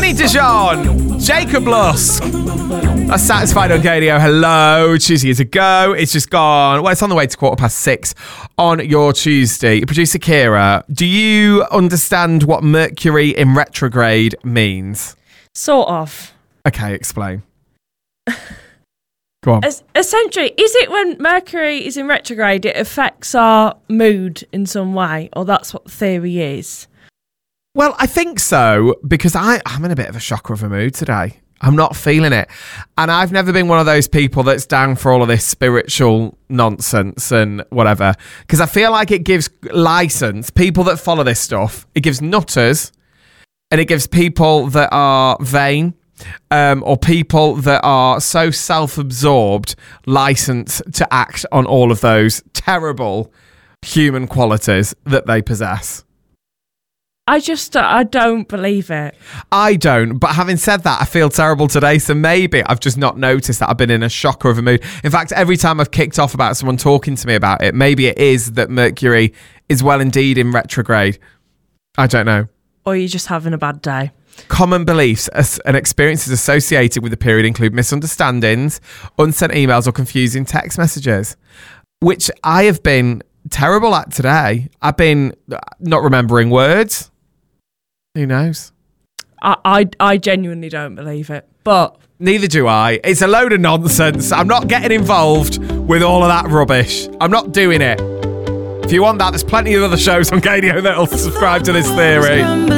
Danny Dijon, Jacob Lusk. That's Satisfied on KDO. Hello, Tuesday is a go. It's just gone. Well, it's on the way to 6:15 on your Tuesday. Producer Kira, do you understand what Mercury in retrograde means? Sort of. Okay, explain. Go on. Essentially, is it when Mercury is in retrograde, it affects our mood in some way? Or that's what the theory is? Well, I think so, because I'm in a bit of a shocker of a mood today. I'm not feeling it. And I've never been one of those people that's down for all of this spiritual nonsense and whatever. Because I feel like it gives license, people that follow this stuff, it gives nutters, and it gives people that are vain, or people that are so self-absorbed license to act on all of those terrible human qualities that they possess. I don't believe it. I don't, but having said that, I feel terrible today, so maybe I've just not noticed that I've been in a shocker of a mood. In fact, every time I've kicked off about someone talking to me about it, maybe it is that Mercury is well indeed in retrograde. I don't know. Or you're just having a bad day. Common beliefs and experiences associated with the period include misunderstandings, unsent emails, or confusing text messages, which I have been terrible at today. I've been not remembering words. Who knows? I genuinely don't believe it, but... Neither do I. It's a load of nonsense. I'm not getting involved with all of that rubbish. I'm not doing it. If you want that, there's plenty of other shows on KDO that'll subscribe to this theory.